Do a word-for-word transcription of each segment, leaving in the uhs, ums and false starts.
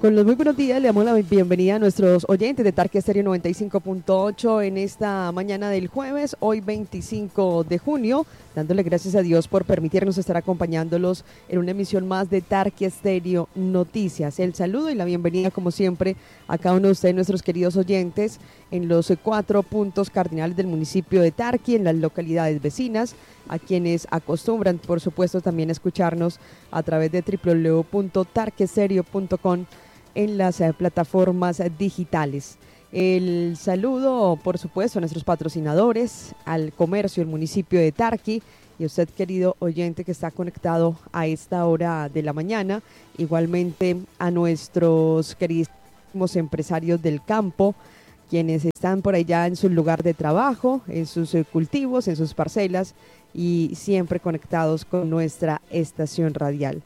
Con los muy buenos días, le damos la bienvenida a nuestros oyentes de Tarque Estéreo noventa y cinco punto ocho en esta mañana del jueves, hoy veinticinco de junio, dándole gracias a Dios por permitirnos estar acompañándolos en una emisión más de Tarque Estéreo Noticias. El saludo y la bienvenida, como siempre, a cada uno de ustedes, nuestros queridos oyentes, en los cuatro puntos cardinales del municipio de Tarqui, en las localidades vecinas, a quienes acostumbran, por supuesto, también escucharnos a través de doble u doble u doble u punto tarquestereo punto com en las eh, plataformas eh, digitales. El saludo, por supuesto, a nuestros patrocinadores, al comercio del municipio de Tarqui y a usted, querido oyente, que está conectado a esta hora de la mañana. Igualmente a nuestros queridísimos empresarios del campo, quienes están por allá en su lugar de trabajo, en sus eh, cultivos, en sus parcelas y siempre conectados con nuestra estación radial.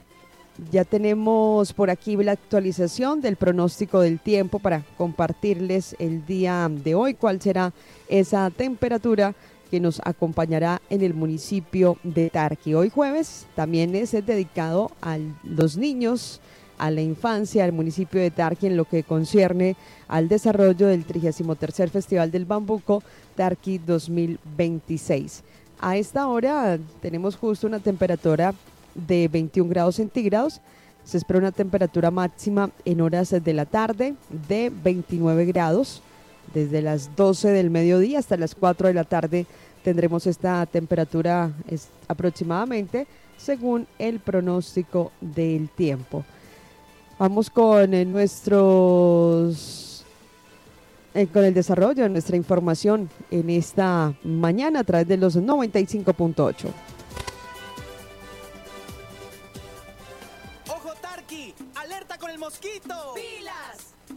Ya tenemos por aquí la actualización del pronóstico del tiempo para compartirles el día de hoy cuál será esa temperatura que nos acompañará en el municipio de Tarqui. Hoy jueves también es dedicado a los niños, a la infancia, al municipio de Tarqui en lo que concierne al desarrollo del trigésimo tercer Festival del Bambuco Tarqui dos mil veintiséis. A esta hora tenemos justo una temperatura de veintiún grados centígrados. Se espera una temperatura máxima en horas de la tarde de veintinueve grados. Desde las doce del mediodía hasta las cuatro de la tarde tendremos esta temperatura es aproximadamente según el pronóstico del tiempo. Vamos con eh, nuestros eh, con el desarrollo de nuestra información en esta mañana a través de los noventa y cinco punto ocho. ¡Ojo, Tarqui! ¡Alerta con el mosquito! ¡Pilas!